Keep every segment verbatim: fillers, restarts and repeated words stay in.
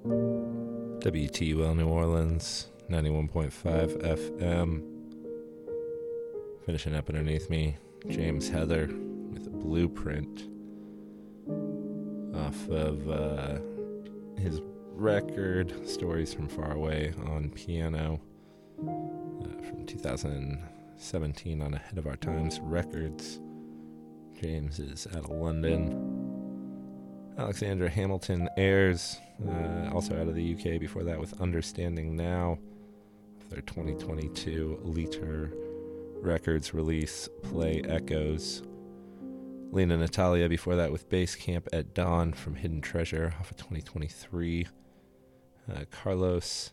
W T U L New Orleans, ninety-one point five F M. Finishing up underneath me, James Heather with Blueprint off of uh, his record, Stories from Far Away, on piano, uh, from two thousand seventeen on Ahead of Our Times Records. James is out of London. Alexandra Hamilton Ayres, uh, also out of the U K before that, with Understanding Now, their twenty twenty-two Liter Records release, Play Echoes. Lena Natalia before that with Bass Camp at Dawn from Hidden Treasure off of twenty twenty-three. Uh, Carlos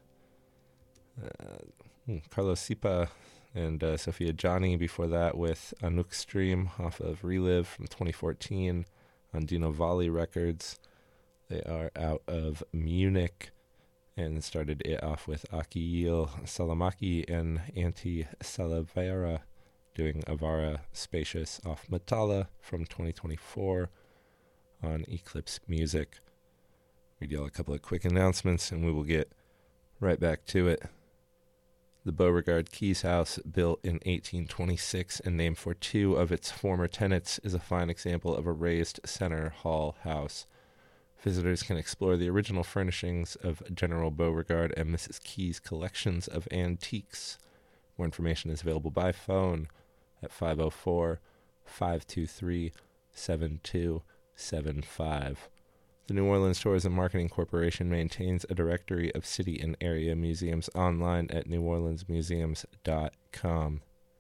uh, hmm, Carlos Sipa and uh, Sophia Johnny before that with Anouk Stream off of Relive from twenty fourteen on Dino Valley Records. They are out of Munich and started it off with Akil Salamaki and Antti Salavera doing Avara Spacious off Matala from twenty twenty-four on Eclipse Music. Read y'all a couple of quick announcements and we will get right back to it. The Beauregard Keys House, built in eighteen twenty-six and named for two of its former tenants, is a fine example of a raised center hall house. Visitors can explore the original furnishings of General Beauregard and Missus Key's collections of antiques. More information is available by phone at five oh four, five two three, seven two seven five. The New Orleans Tourism Marketing Corporation maintains a directory of city and area museums online at new orleans museums dot com.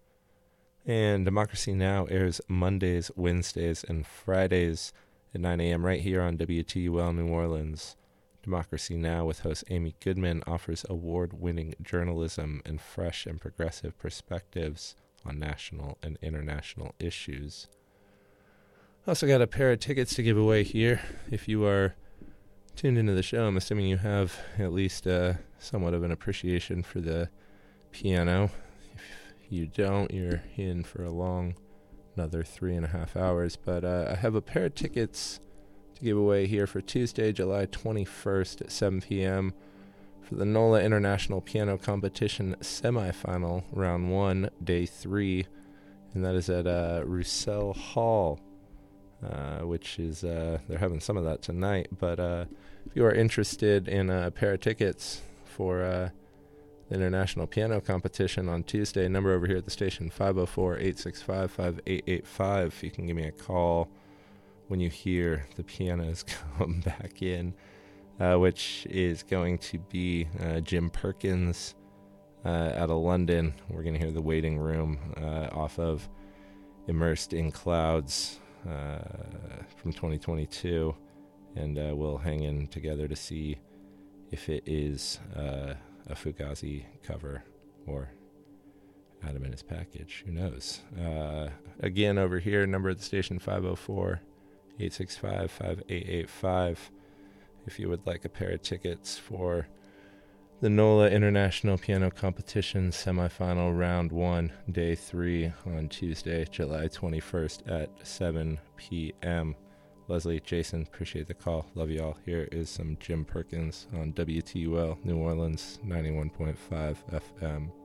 And Democracy Now! Airs Mondays, Wednesdays, and Fridays at nine a.m. right here on W T U L New Orleans. Democracy Now! With host Amy Goodman offers award-winning journalism and fresh and progressive perspectives on national and international issues. Also got a pair of tickets to give away here. If you are tuned into the show, I'm assuming you have at least uh, somewhat of an appreciation for the piano. If you don't, you're in for a long, another three and a half hours. But uh, I have a pair of tickets to give away here for Tuesday, July twenty-first at seven p.m. for the NOLA International Piano Competition semifinal, round one, day three. And that is at uh, Roussel Hall. Uh, which is, uh, they're having some of that tonight. But uh, if you are interested in a pair of tickets for uh, the International Piano Competition on Tuesday, number over here at the station, five oh four, eight six five, five eight eight five. You can give me a call when you hear the pianos come back in, uh, which is going to be uh, Jim Perkins uh, out of London. We're going to hear The Waiting Room uh, off of Immersed in Clouds. Uh, from twenty twenty-two, and uh, we'll hang in together to see if it is uh, a Fugazi cover or Adam and his package. Who knows? Uh, again, over here, number at the station, five oh four, eight six five, five eight eight five. If you would like a pair of tickets for the NOLA International Piano Competition semifinal round one, day three on Tuesday, July twenty-first at seven p.m. Leslie, Jason, appreciate the call. Love y'all. Here is some Jim Perkins on W T U L New Orleans ninety-one point five F M.